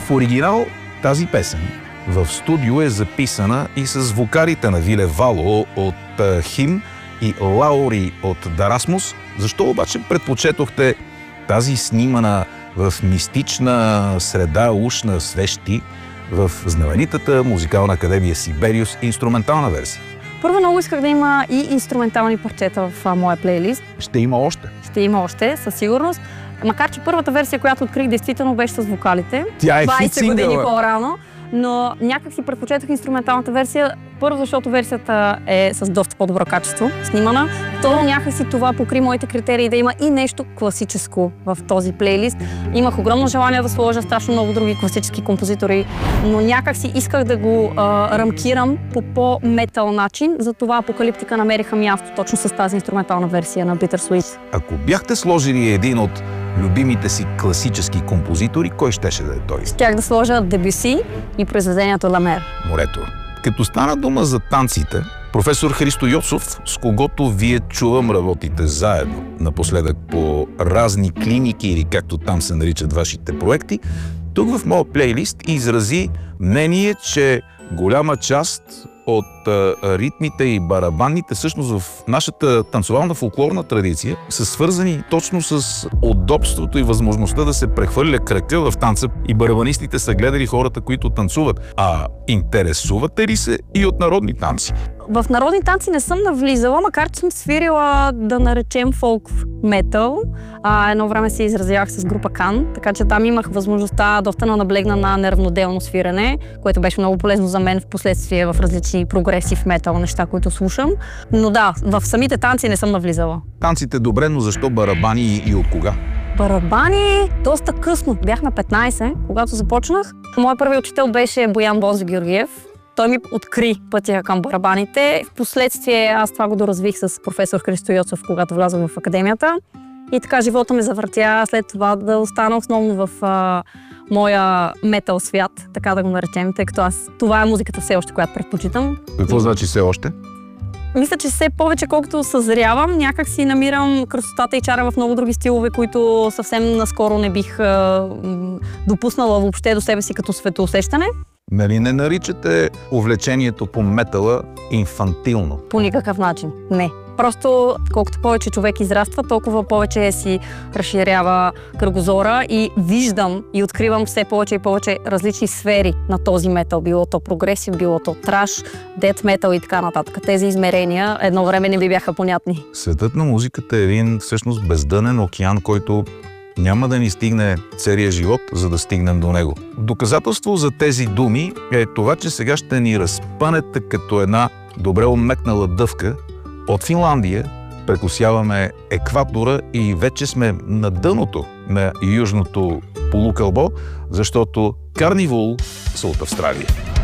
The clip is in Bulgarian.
В оригинал тази песен в студио е записана и с вокалите на Виле Вало от Хим и Лаури от Дарасмус. Защо обаче предпочетохте тази снимана в мистична среда, уж на свещи, в знаменитата музикална академия Сибериус инструментална версия? Първо, много исках да има и инструментални парчета в моя плейлист. Ще има още. Ще има още, със сигурност. Макар че първата версия, която открих, действително беше с вокалите. Тя е 20 години по-рано. Но някак си предпочетох инструменталната версия. Първо, защото версията е с доста по-добро качество, снимана. Второ, някак си това покри моите критерии да има и нещо класическо в този плейлист. Имах огромно желание да сложа страшно много други класически композитори, но някак си исках да го рамкирам по по-метал начин. Затова Апокалиптика намериха място точно с тази инструментална версия на Bittersweet. Ако бяхте сложили един от любимите си класически композитори, кой щеше да е той? Щях да сложа Дебюси и произведението Ламер. Морето. Като стана дума за танците, професор Христо Йоцов, с когото вие чувам работите заедно напоследък по разни клиники или както там се наричат вашите проекти, тук в моя плейлист изрази мнение, че голяма част от ритмите и барабанните всъщност в нашата танцовална фолклорна традиция са свързани точно с удобството и възможността да се прехвърля кръка в танца и барабанистите са гледали хората, които танцуват. А интересувате ли се и от народни танци? В народни танци не съм навлизала, макар че съм свирила, да наречем, фолк метал. Едно време се изразявах с група Кан, така че там имах възможността доста наблегна на неравноделно свирене, което беше много полезно за мен в последствие в различни прогресив метал неща, които слушам. Но да, в самите танци не съм навлизала. Танците добре, но защо барабани и от кога? Барабани доста късно. Бях на 15, когато започнах. Моят първи учител беше Боян Бозо Георгиев. Той ми откри пътя към барабаните. Впоследствие аз това го доразвих с професор Христо Йоцов, когато влязох в академията. И така живота ме завъртя след това да остана основно в моя метал свят, така да го наречем, тъй като това е музиката все още, която предпочитам. Какво значи все още? Мисля, че все повече, колкото съзрявам, някак си намирам красотата и чара в много други стилове, които съвсем наскоро не бих допуснала въобще до себе си като светоусещане. Нали не наричате увлечението по метала инфантилно? По никакъв начин. Не. Просто колкото повече човек израства, толкова повече си разширява кръгозора и виждам и откривам все повече и повече различни сфери на този метал. Било то прогресив, било то траш, дет метал и така нататък. Тези измерения едно време не би бяха понятни. Светът на музиката е един всъщност бездънен океан, който няма да ни стигне целия живот, за да стигнем до него. Доказателство за тези думи е това, че сега ще ни разпънете като една добре омекнала дъвка. От Финландия прекосяваме екватора и вече сме на дъното на южното полукълбо, защото Карнивол са от Австралия.